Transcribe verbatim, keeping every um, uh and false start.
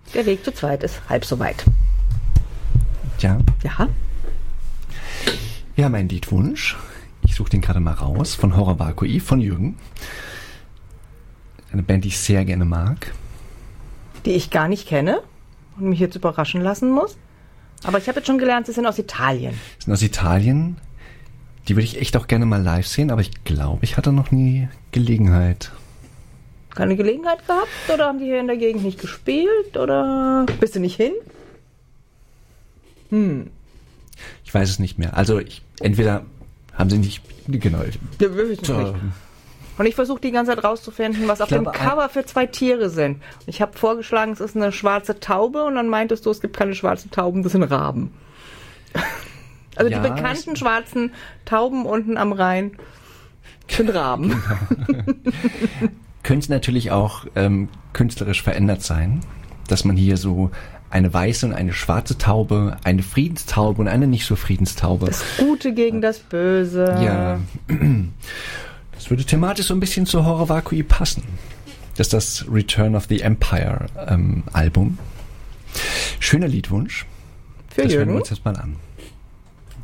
Der Weg zu zweit ist halb so weit. Ja. Ja. Wir haben einen Liedwunsch. Ich suche den gerade mal raus. Von Horror Vakui, von Jürgen. Eine Band, die ich sehr gerne mag. Die ich gar nicht kenne und mich jetzt überraschen lassen muss. Aber ich habe jetzt schon gelernt, sie sind aus Italien. Sie sind aus Italien. Die würde ich echt auch gerne mal live sehen, aber ich glaube, ich hatte noch nie Gelegenheit. Keine Gelegenheit gehabt? Oder haben die hier in der Gegend nicht gespielt? Oder bist du nicht hin? Hm. Ich weiß es nicht mehr. Also ich, entweder haben sie nicht... Genau. Ja, wir wissen es nicht. Und ich versuche die ganze Zeit rauszufinden, was auf dem Cover für zwei Tiere sind. Und ich habe vorgeschlagen, es ist eine schwarze Taube und dann meintest du, es gibt keine schwarzen Tauben, das sind Raben. Also ja, die bekannten schwarzen Tauben unten am Rhein sind Raben. Genau. Könnte natürlich auch ähm, künstlerisch verändert sein, dass man hier so eine weiße und eine schwarze Taube, eine Friedenstaube und eine nicht so Friedenstaube. Das Gute gegen das Böse. Ja, das würde thematisch so ein bisschen zu Horror Vakui passen. Das ist das Return of the Empire ähm, Album. Schöner Liedwunsch. Für das Jürgen. hören wir uns jetzt mal an.